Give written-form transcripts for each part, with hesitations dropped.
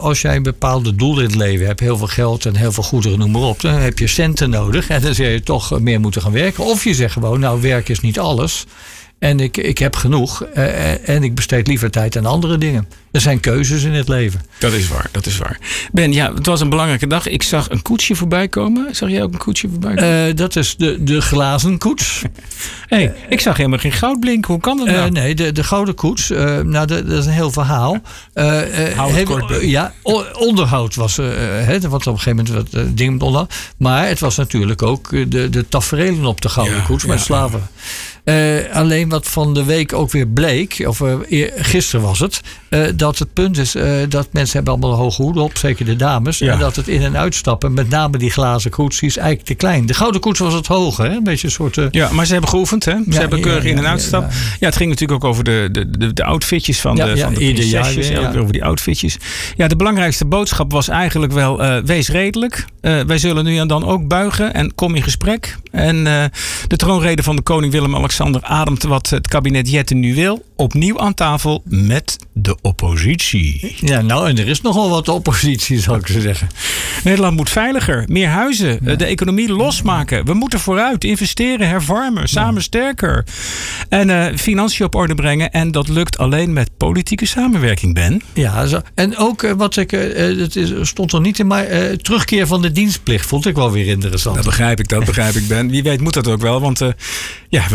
als jij een bepaalde doel in het leven hebt, heel veel geld en heel veel goederen, noem maar op, dan heb je centen nodig en dan zul je toch meer moeten gaan werken. Of je zegt gewoon, nou, werk is niet alles en ik heb genoeg en ik besteed liever tijd aan andere dingen. Er zijn keuzes in het leven. Dat is waar. Ben, ja, het was een belangrijke dag. Ik zag een koetsje voorbij komen. Zag jij ook een koetsje voorbij komen? Dat is de glazen koets. Ik zag helemaal geen goud blinken. Hoe kan dat nou? Nee, de gouden koets. Dat is een heel verhaal. Onderhoud was... want op een gegeven moment wat dingen met onderhoud. Maar het was natuurlijk ook de taferelen op de gouden koets met slaven. Alleen wat van de week ook weer bleek, of gisteren was het, dat het punt is dat mensen hebben allemaal een hoge hoeden op, zeker de dames. Ja. En dat het in- en uitstappen, met name die glazen koets, die is eigenlijk te klein. De gouden koets was het hoge, hè? Een beetje een soort... Ja, maar ze hebben geoefend, hè? Ze hebben keurig in- en uitstap. Ja, het ging natuurlijk ook over de outfitjes van de prinsesjes. Over die outfitjes. Ja, de belangrijkste boodschap was eigenlijk wel, wees redelijk. Wij zullen nu en dan ook buigen en kom in gesprek. En de troonrede van de koning Willem-Alexander ademt wat het kabinet Jetten nu wil. Opnieuw aan tafel met de oppositie. Ja, nou, en er is nogal wat oppositie, zou ik zo zeggen. Nederland moet veiliger, meer huizen, de economie losmaken. We moeten vooruit, investeren, hervormen, samen sterker. En financiën op orde brengen. En dat lukt alleen met politieke samenwerking, Ben. Ja, zo. En ook wat stond er niet in, maar terugkeer van de dienstplicht vond ik wel weer interessant. Dat begrijp ik, Ben. Wie weet moet dat ook wel, want we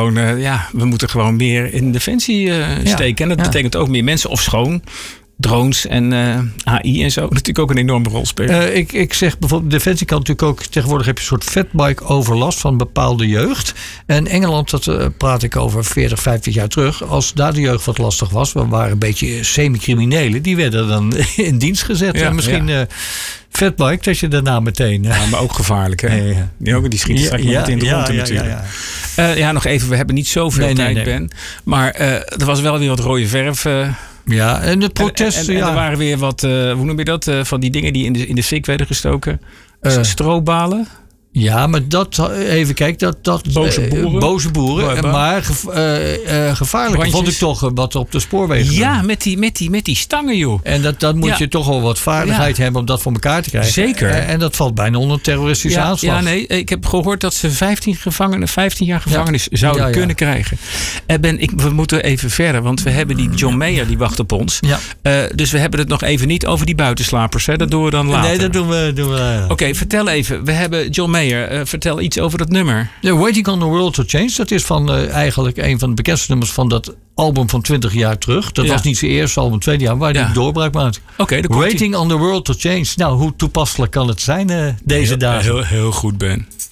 moeten gewoon meer in defensie steken. En dat betekent ook meer mensen, of schoon. Drones en AI en zo natuurlijk ook een enorme rol spelen. Ik zeg bijvoorbeeld, Defensie kan natuurlijk ook... Tegenwoordig heb je een soort fatbike overlast van bepaalde jeugd. En Engeland, dat praat ik over 40, 50 jaar terug. Als daar de jeugd wat lastig was, we waren een beetje semi-criminelen. Die werden dan in dienst gezet. Ja, en misschien... fatbike, dat je daarna meteen... Ja, maar ook gevaarlijk, hè? Die schieten straks iemand in de ronde natuurlijk. Ja, nog even, we hebben niet zoveel tijd, Ben. Maar er was wel weer wat rode verf... Ja, en de protesten... En er waren weer wat, hoe noem je dat? Van die dingen die in de fik werden gestoken. Strobalen. Ja, maar dat, even kijken, boze boeren. Maar gevaarlijk Brandjes. vond ik toch wat op de spoorwegen. Ja, met die stangen, joh. En dat moet je toch wel wat vaardigheid hebben om dat voor elkaar te krijgen. Zeker. En dat valt bijna onder terroristische aanslag. Ja, nee, ik heb gehoord dat ze 15 jaar gevangenis zouden kunnen krijgen. We moeten even verder, want we hebben die John Mayer, die wacht op ons. Ja. Dus we hebben het nog even niet over die buitenslapers. Hè? Dat doen we dan later. Nee, dat doen we. Oké, vertel even. We hebben John Mayer. Vertel iets over dat nummer. Waiting on the World to Change. Dat is van eigenlijk een van de bekendste nummers van dat album van 20 jaar terug. Dat was niet zijn eerste album, tweede jaar, waar hij doorbraak maakt. Waiting on the World to Change. Nou, hoe toepasselijk kan het zijn deze dagen? Heel goed, Ben.